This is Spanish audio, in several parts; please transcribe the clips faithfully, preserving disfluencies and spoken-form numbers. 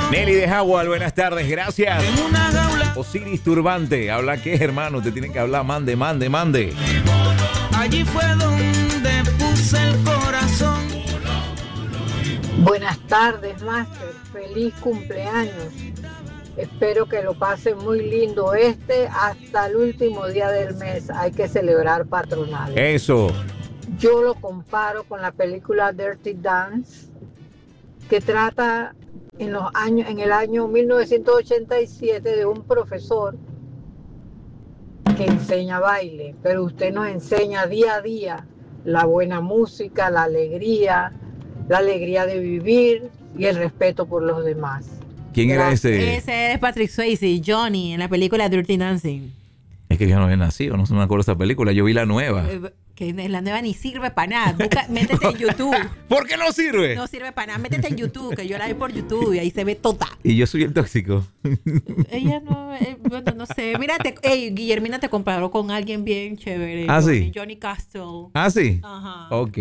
Nelly de Howard, buenas tardes, gracias. Osiris Turbante, ¿habla qué, hermano? Te tienen que hablar, mande, mande, mande. Allí fue donde puse el corazón. Buenas tardes, Master. Feliz cumpleaños. Espero que lo pasen muy lindo este hasta el último día del mes. Hay que celebrar patronales. Eso. Yo lo comparo con la película Dirty Dance, que trata en los años, en el año mil novecientos ochenta y siete de un profesor que enseña baile, pero usted nos enseña día a día la buena música, la alegría, la alegría de vivir y el respeto por los demás. ¿Quién era ese? Ese es Patrick Swayze, Johnny, en la película Dirty Dancing. Es que yo no había nacido, no se me acuerdo de esa película. Yo vi la nueva. Que la nueva ni sirve para nada. Busca, métete en YouTube. ¿Por qué no sirve? No sirve para nada. Métete en YouTube, que yo la vi por YouTube y ahí se ve toda. Y yo soy el tóxico. Ella no, eh, bueno, no sé. Mira, te, hey, Guillermina te comparó con alguien bien chévere. ¿Ah, Johnny, sí? Johnny Castle. ¿Ah, sí? Ajá. Ok.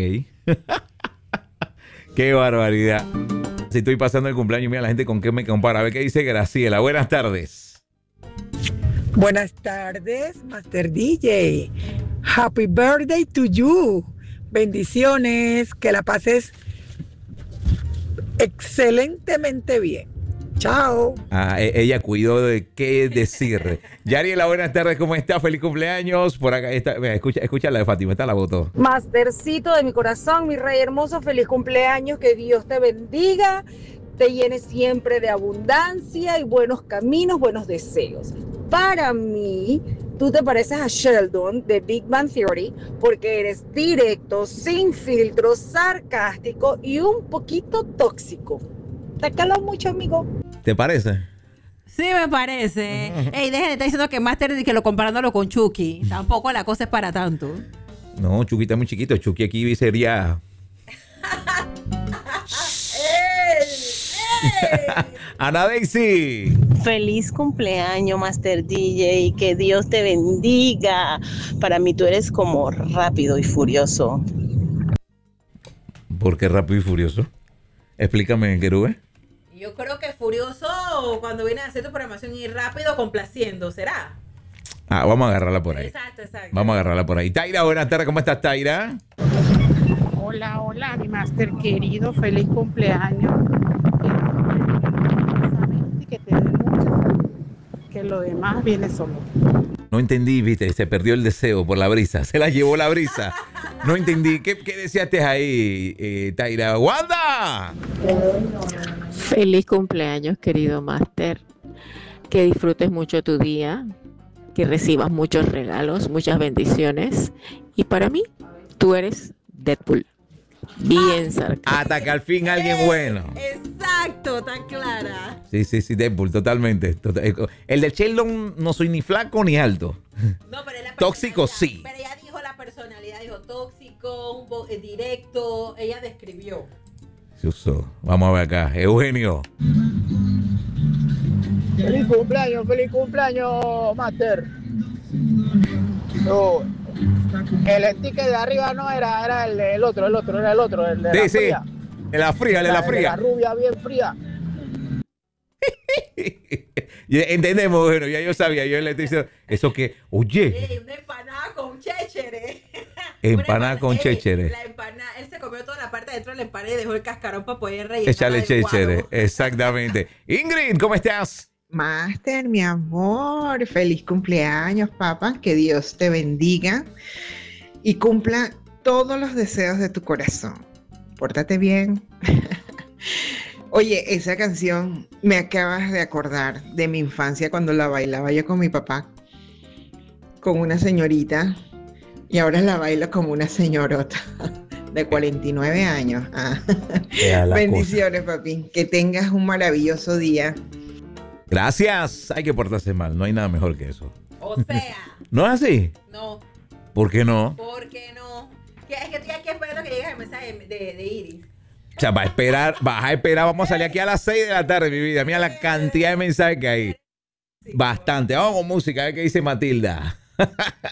Qué barbaridad. Si estoy pasando el cumpleaños, mira la gente con qué me compara. A ver qué dice Graciela. Buenas tardes. Buenas tardes, Master D J. Happy birthday to you. Bendiciones, que la pases excelentemente bien. Chao. Ah, e- ella cuidó de qué decir. Yariela, buenas tardes, ¿cómo está? Feliz cumpleaños. Por acá está, mira, escucha, escucha la de Fátima, está la votó. Mastercito de mi corazón, mi rey hermoso, feliz cumpleaños, que Dios te bendiga, te llene siempre de abundancia y buenos caminos, buenos deseos. Para mí, tú te pareces a Sheldon de Big Bang Theory porque eres directo, sin filtro, sarcástico y un poquito tóxico. Te caló mucho, amigo. ¿Te parece? Sí, me parece. Ey, dejen de estar diciendo que Master que lo comparándolo con Chucky. Tampoco la cosa es para tanto. No, Chucky está muy chiquito. Chucky aquí sería... Ana Daisy. Feliz cumpleaños, Master D J. Que Dios te bendiga. Para mí tú eres como Rápido y Furioso. ¿Por qué Rápido y Furioso? Explícame, Querube. Yo creo que Furioso cuando viene a hacer tu programación y rápido complaciendo, ¿será? Ah, vamos a agarrarla por ahí. Exacto, exacto. Vamos a agarrarla por ahí. Taira, buenas tardes. ¿Cómo estás, Taira? Hola, hola, mi máster querido, feliz cumpleaños. Que te dé mucha salud, que lo demás viene solo. No entendí, viste, se perdió el deseo por la brisa. Se la llevó la brisa. No entendí. ¿Qué, qué deseaste ahí, eh, Taira? ¡Wanda! Feliz cumpleaños, querido máster. Que disfrutes mucho tu día, que recibas muchos regalos, muchas bendiciones. Y para mí, tú eres Deadpool. Bien sarcástico. Hasta que al fin alguien bueno. Exacto, tan clara. Sí, sí, sí, Deadpool, totalmente. Total- El de Sheldon no soy ni flaco ni alto. No, pero es la Tóxico, sí. Pero ella dijo la personalidad, dijo tóxico, un po- eh, directo. Ella describió. Se usó. Vamos a ver acá. Eugenio. Feliz cumpleaños, feliz cumpleaños, Master. No, el sticker de arriba no era, era el, el otro, el otro, era el otro, el de Sí, la sí. fría. En la fría, en la La fría. La rubia bien fría. Y entendemos, bueno, ya yo sabía, yo le estoy diciendo, eso que, oye, Ey, una empanada con chéchere. empanada con Ey, chéchere. La empanada, él se comió toda la parte de dentro de la empanada y dejó el cascarón para poder rellenar. Échale adecuado. chéchere, exactamente. Ingrid, ¿cómo estás? Máster, mi amor, feliz cumpleaños, papá, que Dios te bendiga y cumpla todos los deseos de tu corazón. Pórtate bien. Oye, esa canción me acabas de acordar de mi infancia cuando la bailaba yo con mi papá, con una señorita, y ahora la bailo como una señorota de cuarenta y nueve años. Ah. Bendiciones, papi. Que tengas un maravilloso día. Gracias. Hay que portarse mal, no hay nada mejor que eso. O sea, ¿No es así? no. ¿Por qué no? ¿Por qué no? Que es que estoy aquí esperando que llegue el mensaje de, de Iris. O sea, va a esperar, vas a esperar, vamos a salir aquí a las seis de la tarde, mi vida. Mira la cantidad de mensajes que hay. Bastante. Vamos con música, a ver qué dice Matilda.